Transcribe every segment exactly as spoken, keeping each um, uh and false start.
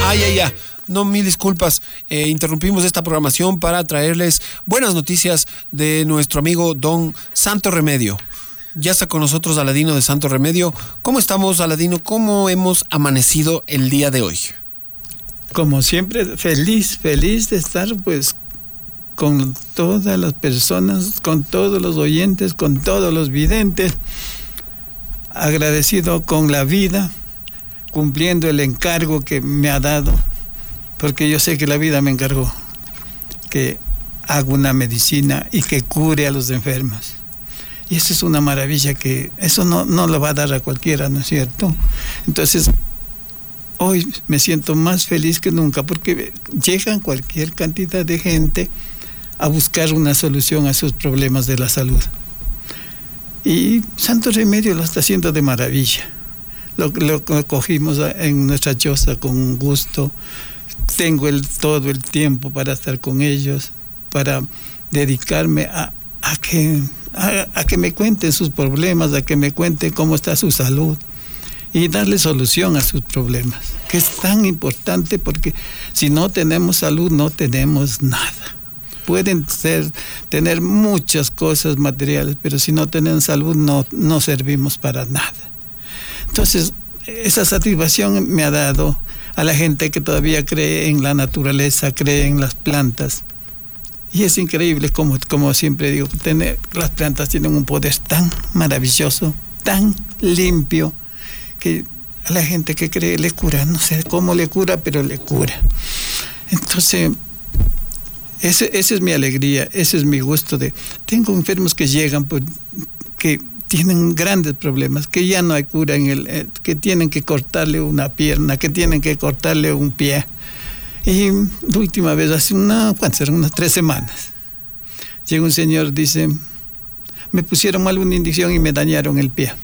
Ah, ya, ya. No, mil disculpas. Eh, interrumpimos esta programación para traerles buenas noticias de nuestro amigo Don Santo Remedio. Ya está con nosotros Aladino de Santo Remedio. ¿Cómo estamos, Aladino? ¿Cómo hemos amanecido el día de hoy? Como siempre, feliz, feliz de estar pues con todas las personas, con todos los oyentes, con todos los videntes, agradecido con la vida, cumpliendo el encargo que me ha dado, porque yo sé que la vida me encargó, que haga una medicina y que cure a los enfermos. Y eso es una maravilla, que eso no, no lo va a dar a cualquiera, ¿no es cierto? Entonces, hoy me siento más feliz que nunca, porque llegan cualquier cantidad de gente a buscar una solución a sus problemas de la salud. Y Santo Remedio lo está haciendo de maravilla. Lo, lo cogimos en nuestra choza con gusto. Tengo el, todo el tiempo para estar con ellos, para dedicarme a, a, que, a, a que me cuenten sus problemas, a que me cuenten cómo está su salud y darle solución a sus problemas, que es tan importante, porque si no tenemos salud no tenemos nada. Pueden ser, tener muchas cosas materiales, pero si no tienen salud no, no servimos para nada. Entonces, esa satisfacción me ha dado a la gente que todavía cree en la naturaleza, cree en las plantas. Y es increíble, como, como siempre digo, tener, las plantas tienen un poder tan maravilloso, tan limpio, que a la gente que cree le cura. No sé cómo le cura, pero le cura. Entonces, ese, esa es mi alegría, ese es mi gusto. De tengo enfermos que llegan, pues, que tienen grandes problemas, que ya no hay cura, en el, eh, que tienen que cortarle una pierna, que tienen que cortarle un pie. Y la última vez, hace una, ¿cuántas eran? Unas tres semanas, llega un señor, dice, me pusieron mal una inyección y me dañaron el pie.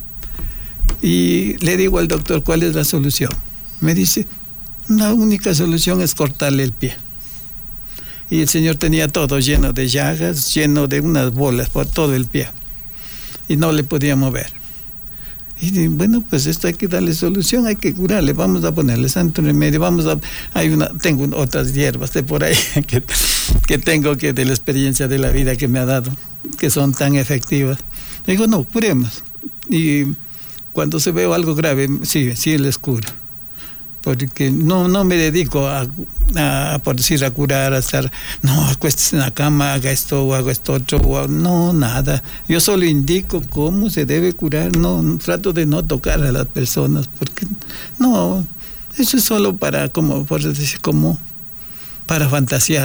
Y le digo al doctor, ¿cuál es la solución? Me dice, la única solución es cortarle el pie. Y el señor tenía todo lleno de llagas, lleno de unas bolas por todo el pie. Y no le podía mover. Y dije, bueno, pues esto hay que darle solución, hay que curarle, vamos a ponerle Santo Remedio, vamos a... Hay una, tengo otras hierbas de por ahí que, que tengo, que de la experiencia de la vida que me ha dado, que son tan efectivas. Digo, no, curemos. Y cuando se veo algo grave, sí, sí les curo. Porque no, no me dedico a, a, a, por decir, a curar, a estar, no, acuéstese en la cama, haga esto o haga esto otro, o, no, nada. Yo solo indico cómo se debe curar, no, trato de no tocar a las personas, porque no, eso es solo para, como, por decir, como para fantasear.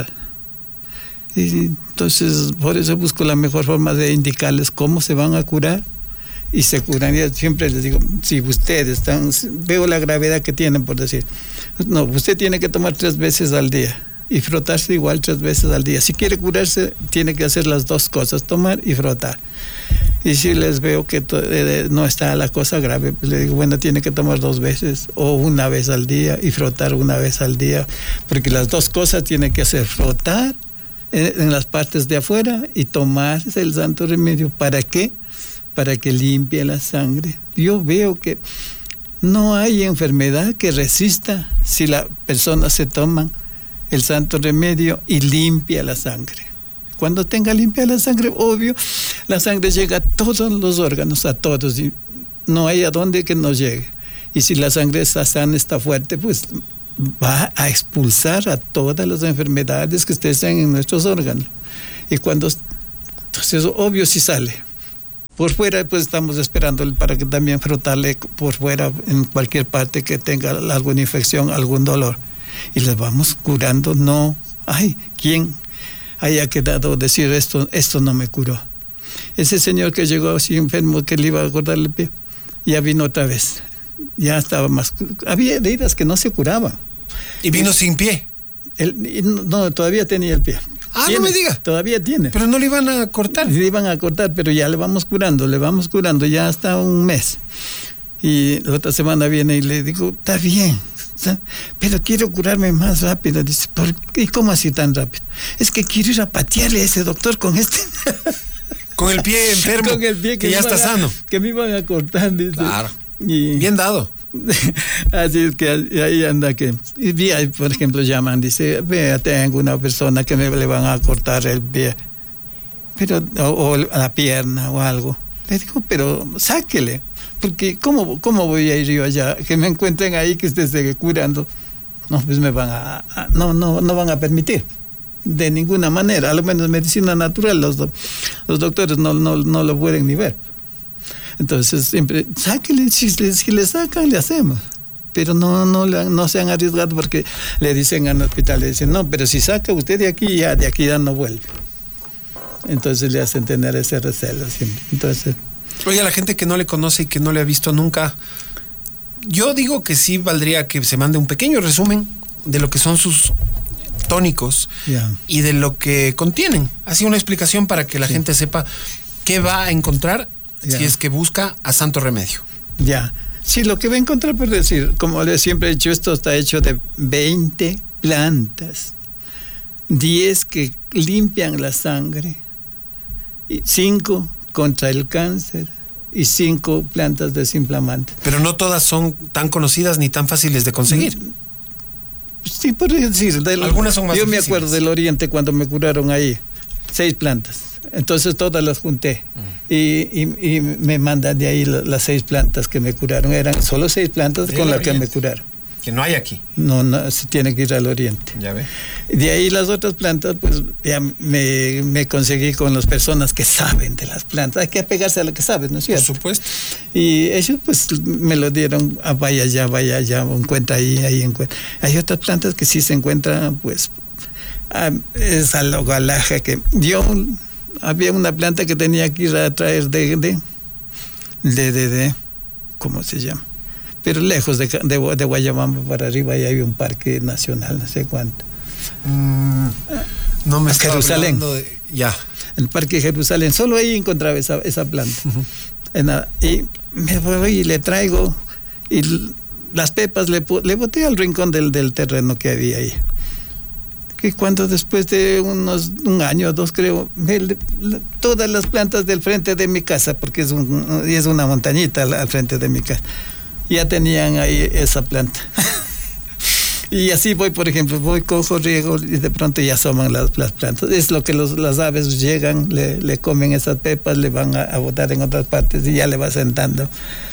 Y entonces, por eso busco la mejor forma de indicarles cómo se van a curar. Y se curan. Yo siempre les digo, si ustedes están, veo la gravedad que tienen, por decir, no, usted tiene que tomar tres veces al día y frotarse igual tres veces al día. Si quiere curarse, tiene que hacer las dos cosas, tomar y frotar. Y si les veo que to, eh, no está la cosa grave, pues le digo, bueno, tiene que tomar dos veces o una vez al día y frotar una vez al día, porque las dos cosas tiene que hacer, frotar en, en las partes de afuera y tomarse el Santo Remedio. ¿Para qué? Para que limpie la sangre. Yo veo que no hay enfermedad que resista si la persona se toma el Santo Remedio y limpia la sangre. Cuando tenga limpia la sangre, obvio, la sangre llega a todos los órganos, a todos, y no hay a dónde que no llegue. Y si la sangre está sana, está fuerte, pues va a expulsar a todas las enfermedades que estén en nuestros órganos. Y cuando, entonces, obvio, si sale. Por fuera, pues estamos esperando para que también frotarle por fuera en cualquier parte que tenga alguna infección, algún dolor. Y les vamos curando. No, ay, ¿quién haya quedado decir esto, esto no me curó? Ese señor que llegó así enfermo, que le iba a cortar el pie, ya vino otra vez. Ya estaba más... Había heridas que no se curaban. ¿Y vino y, sin pie? Él, no, todavía tenía el pie. Ah, tiene, no me diga. Todavía tiene. Pero no le iban a cortar. Le iban a cortar, pero ya le vamos curando, le vamos curando ya hasta un mes. Y la otra semana viene y le digo, está bien, pero quiero curarme más rápido. Dice, ¿por qué? ¿Y cómo así tan rápido? Es que quiero ir a patearle a ese doctor con este... Con el pie enfermo, con el pie que, que ya está a, sano. Que me iban a cortar, dice. Claro, y, bien dado. Así es que ahí anda que, y ahí, por ejemplo, llaman, dice, vea, tengo una persona que me le van a cortar el pie, pero, o, o la pierna o algo. Le digo, pero sáquele, porque ¿cómo, cómo voy a ir yo allá? Que me encuentren ahí que esté sigue curando. No, pues me van a, a no, no, no van a permitir. De ninguna manera, a lo menos medicina natural, los, do, los doctores no, no, no lo pueden ni ver. Entonces, siempre, sáquenle, si, si le sacan, le hacemos. Pero no, no, no se han arriesgado porque le dicen al hospital, le dicen, no, pero si saca usted de aquí, ya de aquí ya no vuelve. Entonces le hacen tener ese recelo siempre. Entonces, oye, a la gente que no le conoce y que no le ha visto nunca, yo digo que sí valdría que se mande un pequeño resumen de lo que son sus tónicos, yeah, y de lo que contienen. Así una explicación para que la sí. gente sepa qué va a encontrar, yeah, si es que busca a Santo Remedio. Ya. Yeah. Sí, lo que va a encontrar, por decir, como les siempre he dicho, esto está hecho de veinte plantas, diez que limpian la sangre, cinco contra el cáncer y cinco plantas desinflamantes. Pero no todas son tan conocidas ni tan fáciles de conseguir. Sí, por decir, del, algunas son más yo difíciles. Me acuerdo del Oriente cuando me curaron ahí, seis plantas. Entonces todas las junté mm. y, y, y me mandan de ahí las seis plantas que me curaron. Eran solo seis plantas con las que me curaron. Que no hay aquí. No, no, se tiene que ir al Oriente. Ya ve. De ahí las otras plantas, pues ya me, me conseguí con las personas que saben de las plantas. Hay que apegarse a lo que saben, ¿no es cierto? Por supuesto. Y ellos pues me lo dieron, ah, vaya allá, vaya allá, encuentra ahí, ahí encuentra. Hay otras plantas que sí se encuentran, pues, ah, es alogalaja que yo... Había una planta que tenía que ir a traer de, de, de, de, de ¿cómo se llama? Pero lejos de, de, de Guayabamba para arriba, ahí hay un parque nacional, no sé cuánto. Mm, no me está Jerusalén. De, ya. El parque Jerusalén, solo ahí encontraba esa, esa planta. Uh-huh. En la, y me voy y le traigo, y las pepas le, le boté al rincón del, del terreno que había ahí. Que cuando después de unos un año o dos creo, me, la, todas las plantas del frente de mi casa, porque es, un, es una montañita al, al frente de mi casa, ya tenían ahí esa planta. Y así voy, por ejemplo, voy, cojo, riego y de pronto ya asoman las, las plantas. Es lo que los, las aves llegan, le, le comen esas pepas, le van a, a botar en otras partes y ya le va sentando.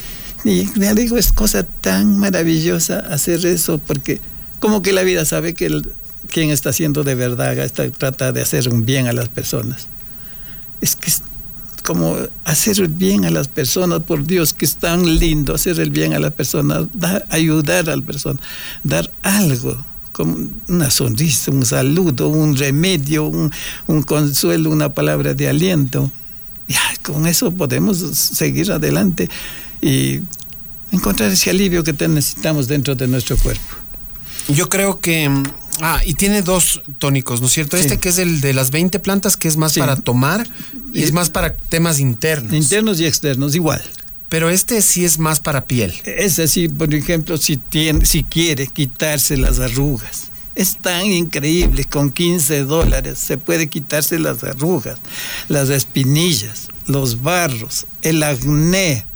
Y me digo, es cosa tan maravillosa hacer eso, porque como que la vida sabe que el, quien está haciendo de verdad, está, trata de hacer un bien a las personas. Es que es como hacer el bien a las personas, por Dios, que es tan lindo hacer el bien a las personas, dar, ayudar a la persona, dar algo, como una sonrisa, un saludo, un remedio, un, un consuelo, una palabra de aliento. Ya, con eso podemos seguir adelante y encontrar ese alivio que necesitamos dentro de nuestro cuerpo. Yo creo que... Ah, y tiene dos tónicos, ¿no es cierto? Sí. Este que es el de las veinte plantas, que es más sí. para tomar y es más para temas internos. Internos y externos, igual. Pero este sí es más para piel. Es así, por ejemplo, si, tiene, si quiere quitarse las arrugas. Es tan increíble, con quince dólares se puede quitarse las arrugas, las espinillas, los barros, el acné,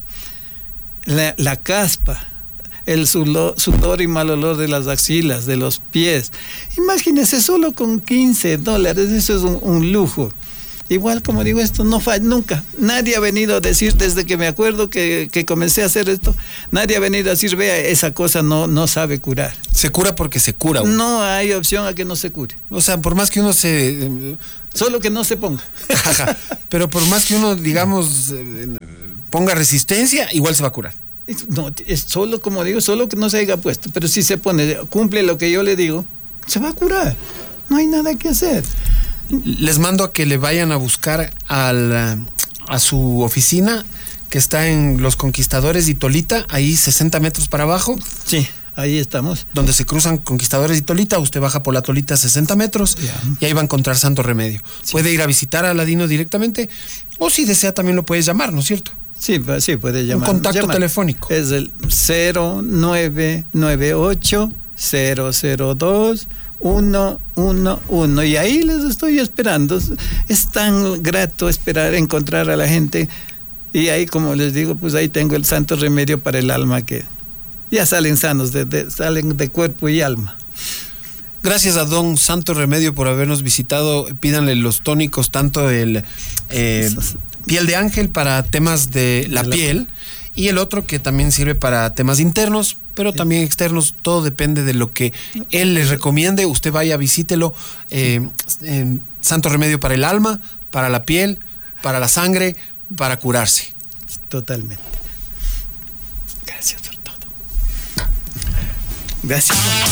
la, la caspa, el sudor y mal olor de las axilas, de los pies. Imagínese, solo con quince dólares, eso es un, un lujo. Igual, como digo, esto no falla nunca. Nadie ha venido a decir, desde que me acuerdo que, que comencé a hacer esto, nadie ha venido a decir, vea, esa cosa no, no sabe curar. Se cura porque se cura uno. No hay opción a que no se cure. O sea, por más que uno se... Solo que no se ponga. Pero por más que uno, digamos, ponga resistencia, igual se va a curar. No, es solo, como digo, solo que no se haya puesto. Pero si se pone, cumple lo que yo le digo, se va a curar. No hay nada que hacer. Les mando a que le vayan a buscar al, a su oficina, que está en Los Conquistadores y Tolita, ahí sesenta metros para abajo. Sí, ahí estamos. Donde se cruzan Conquistadores y Tolita, usted baja por la Tolita sesenta metros yeah. y ahí va a encontrar Santo Remedio. Sí. Puede ir a visitar a Aladino directamente, o si desea también lo puedes llamar, ¿no es cierto? Sí, sí, puede llamar. Un contacto llama. telefónico. Es el cero nueve nueve ocho cero cero dos uno uno uno y ahí les estoy esperando. Es tan grato esperar, encontrar a la gente, y ahí, como les digo, pues ahí tengo el santo remedio para el alma que ya salen sanos, de, de, salen de cuerpo y alma. Gracias a don Santo Remedio por habernos visitado. Pídanle los tónicos, tanto el eh, piel de ángel para temas de la, de la piel y el otro que también sirve para temas internos, pero también externos. Todo depende de lo que él les recomiende. Usted vaya, visítelo. Eh, eh, Santo Remedio para el alma, para la piel, para la sangre, para curarse. Totalmente. Gracias por todo. Gracias.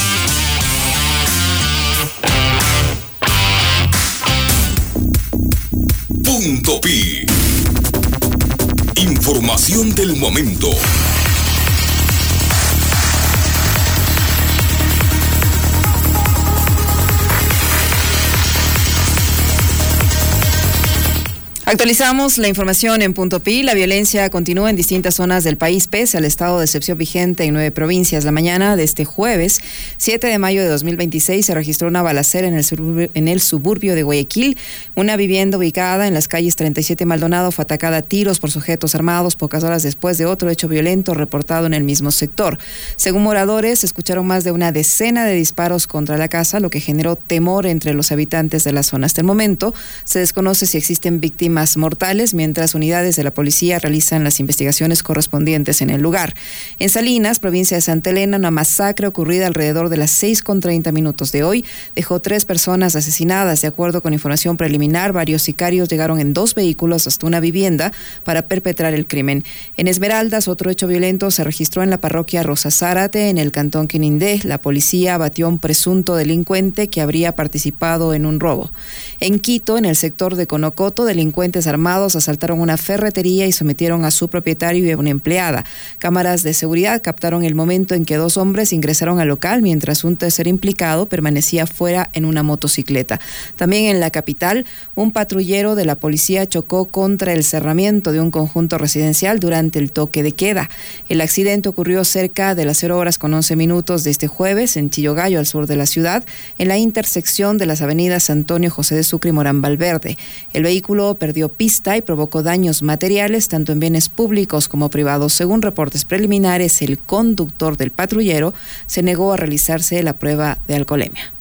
Punto Pi. Información del momento. Actualizamos la información en Punto Pi. La violencia continúa en distintas zonas del país pese al estado de excepción vigente en nueve provincias. La mañana de este jueves, siete de mayo de dos mil veintiséis, se registró una balacera en el suburbio, en el suburbio de Guayaquil. Una vivienda ubicada en las calles treinta y siete Maldonado fue atacada a tiros por sujetos armados pocas horas después de otro hecho violento reportado en el mismo sector. Según moradores, se escucharon más de una decena de disparos contra la casa, lo que generó temor entre los habitantes de la zona. Hasta el momento, se desconoce si existen víctimas mortales, mientras unidades de la policía realizan las investigaciones correspondientes en el lugar. En Salinas, provincia de Santa Elena, una masacre ocurrida alrededor de las seis con treinta minutos de hoy dejó tres personas asesinadas. De acuerdo con información preliminar, varios sicarios llegaron en dos vehículos hasta una vivienda para perpetrar el crimen. En Esmeraldas, otro hecho violento se registró en la parroquia Rosa Zárate, en el cantón Quinindé. La policía abatió a un presunto delincuente que habría participado en un robo. En Quito, en el sector de Conocoto, delincuentes armados asaltaron una ferretería y sometieron a su propietario y a una empleada. Cámaras de seguridad captaron el momento en que dos hombres ingresaron al local mientras un tercer implicado permanecía fuera en una motocicleta. También en la capital, un patrullero de la policía chocó contra el cerramiento de un conjunto residencial durante el toque de queda. El accidente ocurrió cerca de las cero horas con once minutos de este jueves en Chillogallo, al sur de la ciudad, en la intersección de las avenidas Antonio José de Sucre y Morán Valverde. El vehículo perdió pista y provocó daños materiales tanto en bienes públicos como privados. Según reportes preliminares, el conductor del patrullero se negó a realizarse la prueba de alcoholemia.